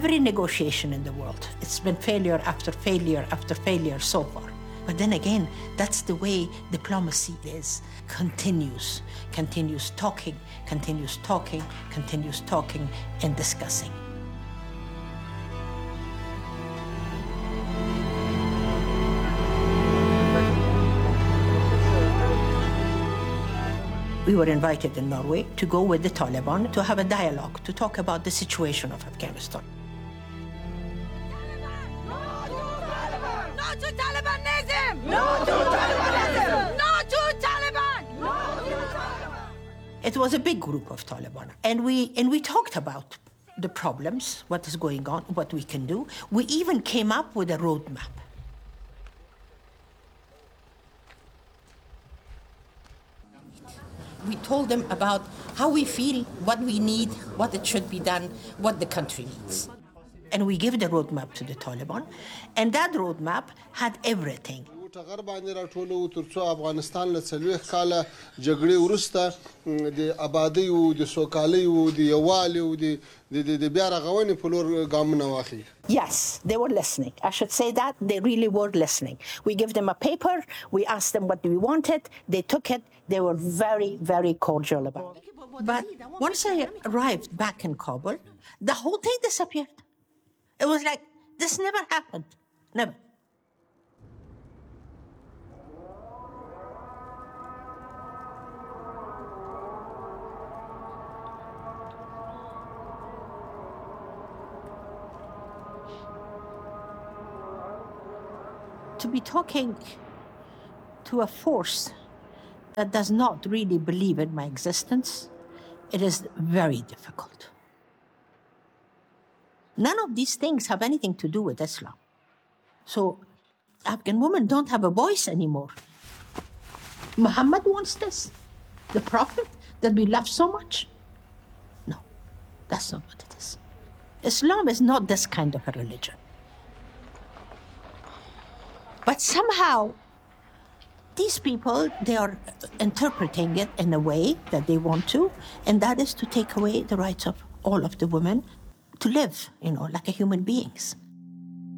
every negotiation in the world. It's been failure after failure after failure so far. But then again, that's the way diplomacy is. Continues talking, continues talking and discussing. We were invited in Norway to go with the Taliban to have a dialogue, to talk about the situation of Afghanistan. No to Talibanism! No to Talibanism! No to Taliban! No to Taliban! It was a big group of Taliban, and we talked about the problems, what is going on, what we can do. We even came up with a roadmap. We told them about how we feel, what we need, what it should be done, what the country needs. And we gave the roadmap to the Taliban, and that roadmap had everything. ټغر باندې راټولو ترڅو افغانستان له 40 کاله جګړې وروسته د آبادۍ او د سوکالۍ او د یووالي او د بیا رغونې په لور ګامونه واخلي. Yes, they were listening. I should say that. They really were listening. We gave them a paper. We asked them what we wanted. They took it. They were very, very cordial about it. But once I arrived back in Kabul, the whole thing disappeared. It was like, this never happened. Never. To be talking to a force that does not really believe in my existence, it is very difficult. None of these things have anything to do with Islam. So Afghan women don't have a voice anymore. Muhammad wants this. The Prophet that we love so much. No, that's not what it is. Islam is not this kind of a religion. But somehow, these people, they are interpreting it in a way that they want to, and that is to take away the rights of all of the women to live, like a human beings.